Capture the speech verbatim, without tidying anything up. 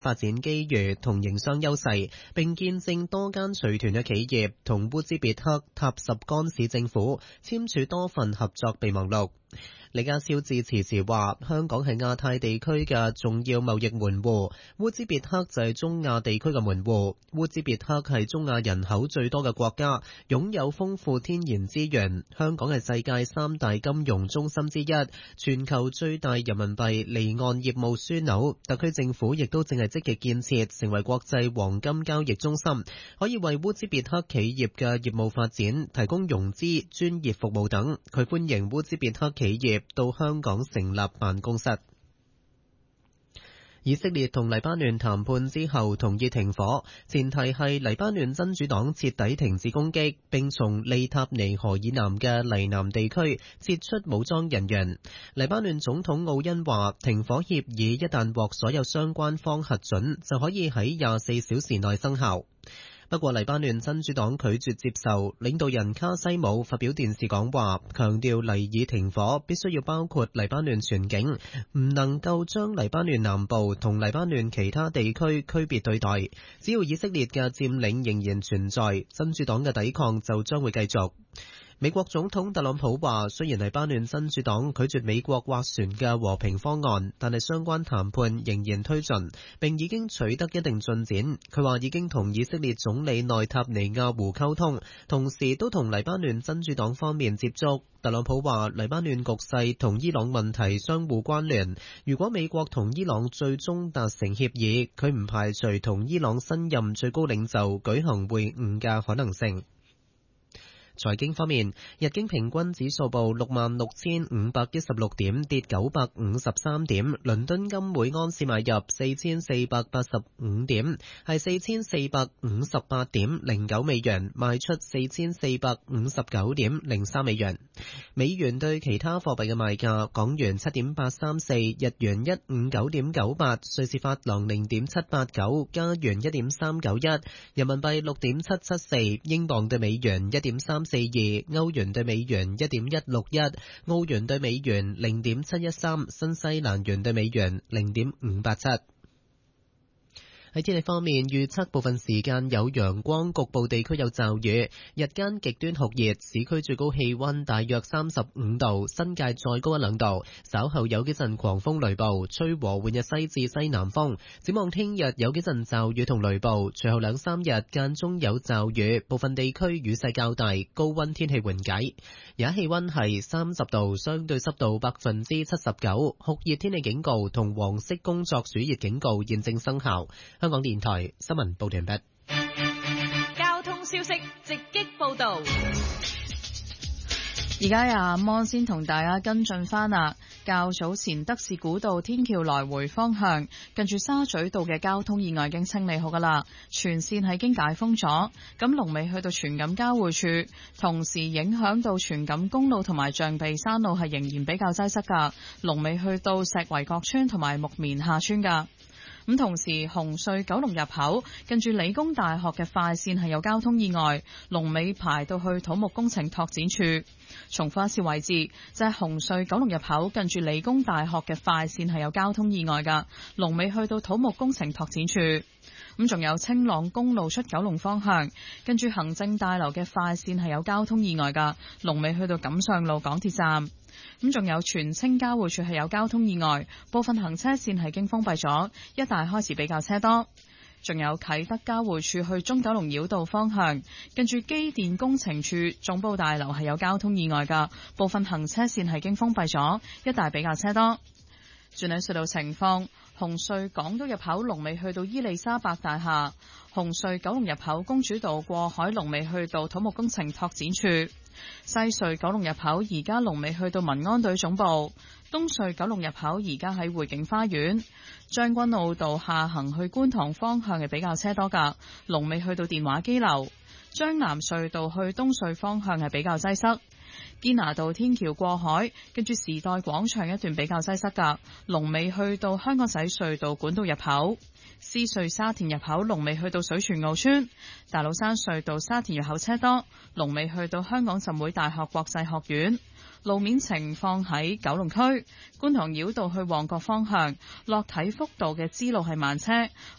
發展機遇同營商優勢，並見證多間隨團嘅企業同烏茲別克塔什干市政府簽署多份合作備忘錄。李家超致辭時話：香港係亞太地區嘅重要貿易門戶，烏茲別克就係中亞地區嘅門戶。烏茲別克係中亞人口最多嘅國家，擁有豐富天然資源。香港係世界三大金融中心之一，全球最大人民幣離岸業務樞紐。特區政府亦都正係積極建設成為國際黃金交易中心，可以為烏茲別克企業嘅業務發展提供融資、專業服務等。佢歡迎烏茲別克企業到香港成立辦公室。以色列同黎巴嫩談判之後同意停火，前提係黎巴嫩真主黨徹底停止攻擊，並從利塔尼河以南嘅黎南地區撤出武裝人員。黎巴嫩總統奧恩話，停火協議一旦獲所有相關方核准，就可以喺廿四小時內生效。不過黎巴嫩真主黨拒絕接受，領導人卡西姆發表電視講話，強調黎以停火必須要包括黎巴嫩全境，唔能夠將黎巴嫩南部同黎巴嫩其他地區區別對待。只要以色列嘅佔領仍然存在，真主黨嘅抵抗就將會繼續。美國總統特朗普話，雖然黎巴嫩真主黨拒絕美國斡旋嘅和平方案，但係相關談判仍然推進，並已經取得一定進展。佢話已經同以色列總理內塔尼亞胡溝通，同時都同黎巴嫩真主黨方面接觸。特朗普話，黎巴嫩局勢同伊朗問題相互關聯，如果美國同伊朗最終達成協議，佢唔排除同伊朗新任最高領袖舉行會晤嘅可能性。財經方面，日經平均指數報六萬六千五百一十六點，跌九百五十三點。倫敦金每安士買入四千四百八十五點，係四千四百五十八點零九美元，賣出四千四百五十九點零三美元。美元對其他貨幣嘅賣價：港元七點八三四，日元一五九點九八，瑞士法郎零點七八九，加元一點三九一，人民幣六點七七四，英鎊對美元一點三四二，歐元對美元一點一六一，澳元對美元零點七一三，新西蘭元對美元零點五八七。喺天氣方面，預測部分時間有陽光，局部地區有驟雨，日間極端酷熱，市區最高氣溫大約三十五度，新界再高一兩度。稍後有幾陣狂風雷暴，吹和緩嘅西至西南風。展望聽日有幾陣驟雨同雷暴，隨後兩三日間中有驟雨，部分地區雨勢較大，高溫天氣緩解。而家氣溫係三十度，相對濕度百分之七十九，酷熱天氣警告同黃色工作暑熱警告現正生效。香港電台新聞報道完畢。 交通消息直擊報道。 而家阿摩先同大家跟進翻啦。較早前德士古道天橋來回方向，近住沙咀道嘅交通意外已經清理好噶啦，全線係經解封咗。咁龍尾去到荃錦交匯處，同時影響到荃錦公路同埋象鼻山路係仍然比較擠塞噶，龍尾去到石圍角村同埋木棉下村噶。咁同時紅隧九龍入口近住理工大學嘅快線係有交通意外，龍尾排到去土木工程拓展處。重複一次位置就係紅隧九龍入口近住理工大學嘅快線係有交通意外噶，龍尾去到土木工程拓展處。咁仲有青朗公路出九龍方向近住行政大樓嘅快線係有交通意外噶，龍尾去到錦上路港鐵站。咁仲有荃青交匯處係有交通意外，部分行車線係經封閉咗，一帶開始比較車多。仲有啟德交匯處去中九龍繞道方向，近住機電工程處總部大樓係有交通意外噶，部分行車線係經封閉咗，一帶比較車多。轉喺隧道情況，紅隧港島入口龍尾去到伊利沙伯大廈，紅隧九龍入口公主道過海龍尾去到土木工程拓展處，西隧九龍入口而家龍尾去到民安隊總部，東隧九龍入口而家喺匯景花園，將軍澳道下行去觀塘方向係比較車多噶，龍尾去到電話機樓，將南隧道去東隧方向係比較擠塞。堅拿道天橋過海，跟住時代廣場一段比較擠塞噶，龍尾去到香港仔隧道管道入口，獅隧沙田入口龍尾去到水泉澳村，大老山隧道沙田入口車多，龍尾去到香港浸會大學國際學院。路面情況喺九龍區觀塘繞道去旺角方向，落體福道嘅支路係慢車，